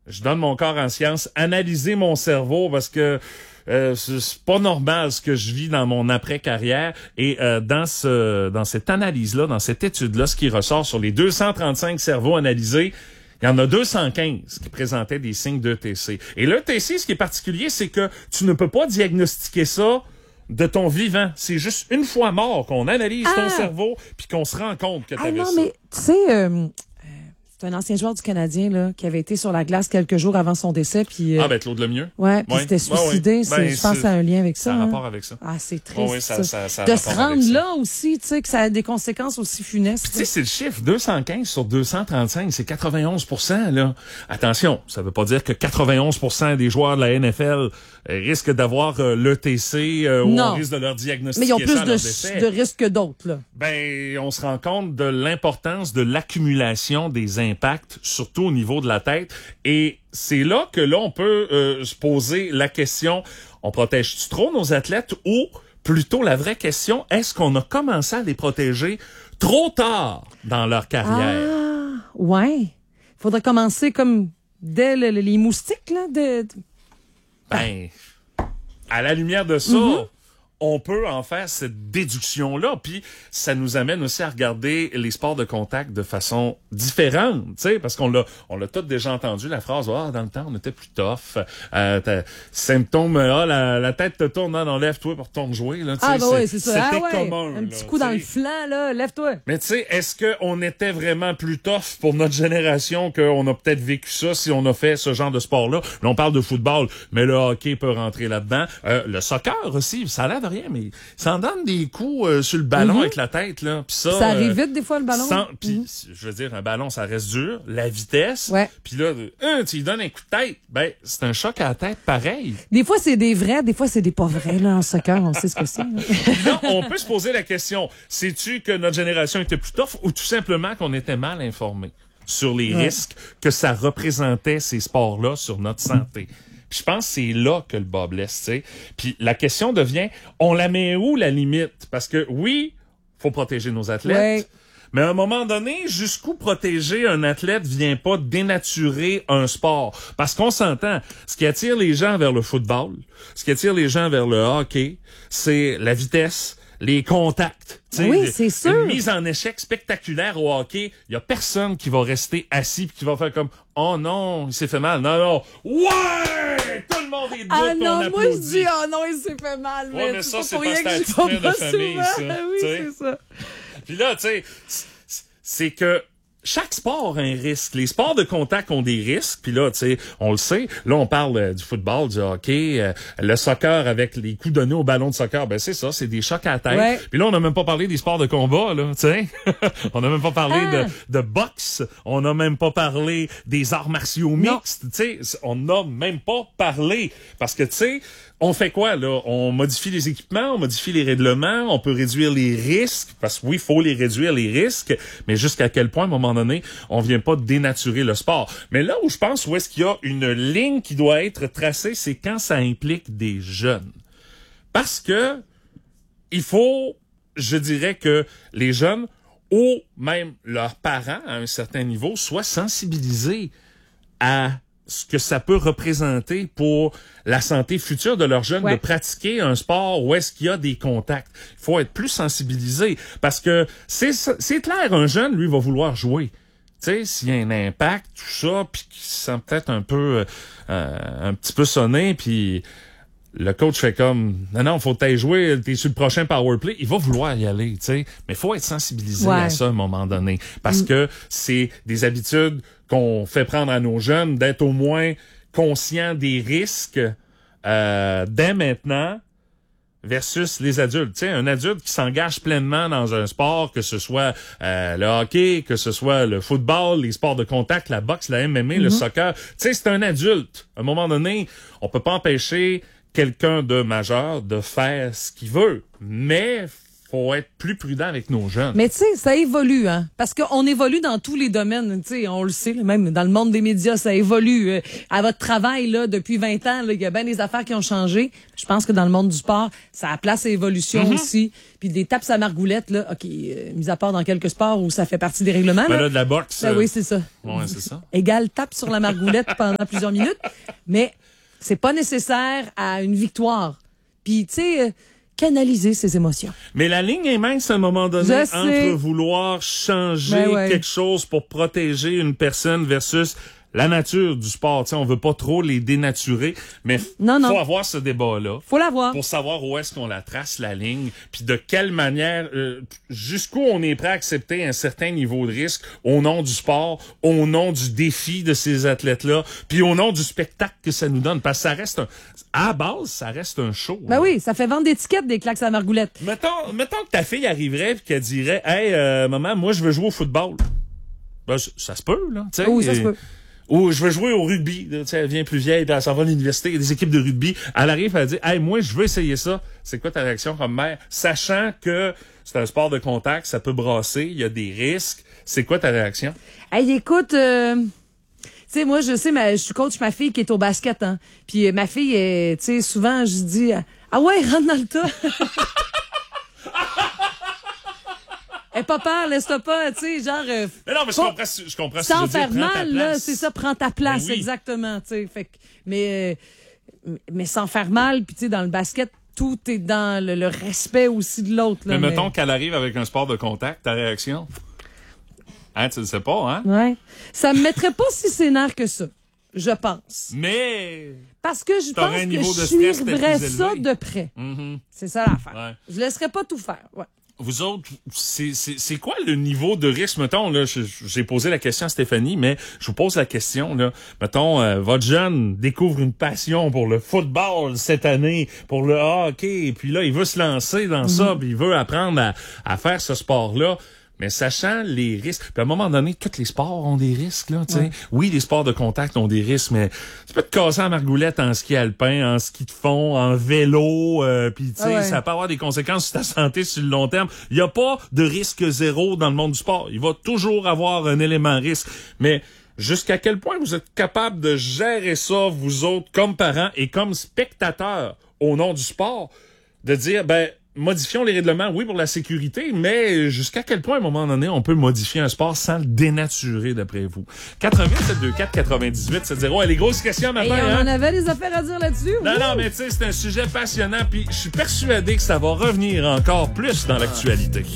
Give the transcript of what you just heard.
je donne mon corps en sciences, analyser mon cerveau parce que c'est pas normal ce que je vis dans mon après-carrière. Et dans cette analyse-là, dans cette étude-là, ce qui ressort sur les 235 cerveaux analysés, il y en a 215 qui présentaient des signes d'ETC. Et l'ETC, ce qui est particulier, c'est que tu ne peux pas diagnostiquer ça de ton vivant. C'est juste une fois mort qu'on analyse ton cerveau puis qu'on se rend compte que tu avais ça. Mais tu sais, c'est un ancien joueur du Canadien là qui avait été sur la glace quelques jours avant son décès. Puis, Claude Lemieux. Ouais, puis s'était suicidé. Je pense que ça a un lien avec ça. Ça a un rapport avec ça. Ah, c'est triste. Oui, ça de se rendre là aussi, tu sais, que ça a des conséquences aussi funestes. Tu sais, c'est le chiffre. 215 sur 235, c'est 91%, là. Attention, ça veut pas dire que 91% des joueurs de la NFL risquent d'avoir l'ETC ou on risque de leur diagnostiquer. Mais ils ont plus de risques que d'autres, là. Ben, on se rend compte de l'importance de l'accumulation des impacts, surtout au niveau de la tête. Et c'est là que on peut se poser la question, on protège-tu trop nos athlètes ou plutôt la vraie question, est-ce qu'on a commencé à les protéger trop tard dans leur carrière? Ah, ouais. Faudrait commencer comme dès les moustiques, là. Ben, à la lumière de ça, on peut en faire cette déduction-là, puis ça nous amène aussi à regarder les sports de contact de façon différente, tu sais, parce qu'on l'a tous déjà entendu, la phrase « Ah, dans le temps, on était plus tough, symptôme, la tête te tourne, non, lève-toi pour retourner jouer, là, tu sais. Oui, c'est ça. C'était commun. Un petit coup dans le flanc, là, lève-toi. Mais tu sais, est-ce qu'on était vraiment plus tough pour notre génération qu'on a peut-être vécu ça si on a fait ce genre de sport-là? Là, on parle de football, mais le hockey peut rentrer là-dedans. Le soccer aussi, ça a l'air de rien, mais ça en donne des coups sur le ballon avec la tête, là. Pis ça arrive vite, des fois, le ballon. Puis, je veux dire, un ballon, ça reste dur. La vitesse. Ouais. Puis là, tu lui donnes un coup de tête. Ben, c'est un choc à la tête pareil. Des fois, c'est des vrais, des fois, c'est des pas vrais, là, en soccer. On sait ce que c'est. Là, on peut se poser la question, sais-tu que notre génération était plus tough ou tout simplement qu'on était mal informés sur les risques que ça représentait, ces sports-là, sur notre santé? Puis je pense que c'est là que le bas blesse, tu sais. Puis la question devient, on la met où, la limite? Parce que oui, faut protéger nos athlètes, mais à un moment donné, jusqu'où protéger un athlète vient pas dénaturer un sport? Parce qu'on s'entend, ce qui attire les gens vers le football, ce qui attire les gens vers le hockey, c'est la vitesse, les contacts. Oui, c'est sûr. Une mise en échec spectaculaire au hockey, il y a personne qui va rester assis puis qui va faire comme « Oh non, il s'est fait mal. » Non. Ouais! Tout le monde est debout, ah non, on moi applaudit. je dis « Oh non, il s'est fait mal. » Mais ça, c'est parce que c'est c'est un de famille, ça. Oui, c'est ça. Puis là, tu sais, c'est que chaque sport a un risque. Les sports de contact ont des risques. Puis là, tu sais, on le sait. Là, on parle du football, du hockey, le soccer avec les coups donnés au ballon de soccer. Ben c'est ça, c'est des chocs à la tête. Ouais. Puis là, on n'a même pas parlé des sports de combat, là, tu sais. On n'a même pas parlé de boxe. On n'a même pas parlé des arts martiaux mixtes. Tu sais, on n'a même pas parlé parce que tu sais. On fait quoi, là? On modifie les équipements, on modifie les règlements, on peut réduire les risques, parce que oui, il faut les réduire, les risques, mais jusqu'à quel point, à un moment donné, on vient pas dénaturer le sport. Mais là où je pense où est-ce qu'il y a une ligne qui doit être tracée, c'est quand ça implique des jeunes. Parce que il faut, je dirais que les jeunes, ou même leurs parents, à un certain niveau, soient sensibilisés à ce que ça peut représenter pour la santé future de leurs jeunes de pratiquer un sport où est-ce qu'il y a des contacts. Il faut être plus sensibilisé parce que c'est clair, un jeune, lui, va vouloir jouer. Tu sais, s'il y a un impact, tout ça, puis qu'il se sent peut-être un petit peu sonné, puis le coach fait comme non, faut que t'ailles jouer, t'es sur le prochain power play, il va vouloir y aller, tu sais, mais faut être sensibilisé à ça à un moment donné parce que c'est des habitudes qu'on fait prendre à nos jeunes d'être au moins conscients des risques dès maintenant versus les adultes. Tu sais, un adulte qui s'engage pleinement dans un sport, que ce soit le hockey, que ce soit le football, les sports de contact, la boxe, la MMA, le soccer, tu sais, c'est un adulte. À un moment donné, on peut pas empêcher quelqu'un de majeur de faire ce qu'il veut, mais faut être plus prudent avec nos jeunes. Mais tu sais, ça évolue, hein. Parce qu'on évolue dans tous les domaines, tu sais, on le sait, même dans le monde des médias, ça évolue. À votre travail, là, depuis 20 ans, il y a bien des affaires qui ont changé. Je pense que dans le monde du sport, ça a place à évolution aussi. Puis des tapes à margoulette, là, OK, mis à part dans quelques sports où ça fait partie des règlements. Ben là, de la boxe. Ben oui, c'est ça. Ouais, c'est ça. Égal tape sur la margoulette pendant plusieurs minutes. Mais c'est pas nécessaire à une victoire. Puis, tu sais, canaliser ses émotions. Mais la ligne est mince à un moment donné entre vouloir changer quelque chose pour protéger une personne versus la nature du sport. T'sais, on veut pas trop les dénaturer, mais faut avoir ce débat-là. Faut l'avoir. Pour savoir où est-ce qu'on la trace, la ligne, puis de quelle manière, jusqu'où on est prêt à accepter un certain niveau de risque au nom du sport, au nom du défi de ces athlètes-là, puis au nom du spectacle que ça nous donne. Parce que ça reste à la base, ça reste un show. Ben oui, ça fait vendre des tickets des claques à margoulette. Mettons que ta fille arriverait et qu'elle dirait, hey, maman, moi, je veux jouer au football. Ben, ça se peut, là. T'sais, oui, ça se peut. Ou je veux jouer au rugby. Tu sais, elle vient plus vieille, elle s'en va à l'université, il y a des équipes de rugby. Elle arrive, elle dit, hey, moi, je veux essayer ça. C'est quoi ta réaction comme mère? Sachant que c'est un sport de contact, ça peut brasser, il y a des risques. C'est quoi ta réaction? Hey, écoute, tu sais, moi, je sais, je suis coach ma fille qui est au basket, hein. Puis ma fille, tu sais, souvent, je dis, ah ouais, rentre dans le tas. Hey, papa, laisse-toi pas, tu sais, genre... mais non, mais je comprends ce que tu veux dire. Sans faire mal, là, c'est ça, prends ta place, oui. exactement, tu sais. Fait que, mais sans faire mal, puis tu sais, dans le basket, tout est dans le respect aussi de l'autre. Là, mais mettons qu'elle arrive avec un sport de contact, ta réaction? Hein, tu le sais pas, hein? Ouais. Ça me mettrait pas si sénère que ça, je pense. Mais... Parce que je pense que je suivrais ça de près. Mm-hmm. C'est ça l'affaire. Ouais. Je laisserais pas tout faire, ouais. Vous autres, c'est quoi le niveau de risque? Mettons, là, j'ai posé la question à Stéphanie, mais je vous pose la question, là. Mettons, votre jeune découvre une passion pour le football cette année, pour le hockey, puis là, il veut se lancer dans ça, puis il veut apprendre à faire ce sport-là. Mais sachant les risques, puis à un moment donné, tous les sports ont des risques, là, tu sais. Oui, les sports de contact ont des risques, mais tu peux te casser en margoulette en ski alpin, en ski de fond, en vélo, puis tu sais, ça peut avoir des conséquences sur ta santé sur le long terme. Il y a pas de risque zéro dans le monde du sport. Il va toujours avoir un élément risque, mais jusqu'à quel point vous êtes capable de gérer ça, vous autres, comme parents et comme spectateurs, au nom du sport, de dire, ben, modifions les règlements, oui, pour la sécurité, mais jusqu'à quel point, à un moment donné, on peut modifier un sport sans le dénaturer, d'après vous? 88-724-98-70. Les grosses questions, ma mère, on en avait des affaires à dire là-dessus. Non, mais tu sais, c'est un sujet passionnant, puis je suis persuadé que ça va revenir encore plus dans l'actualité.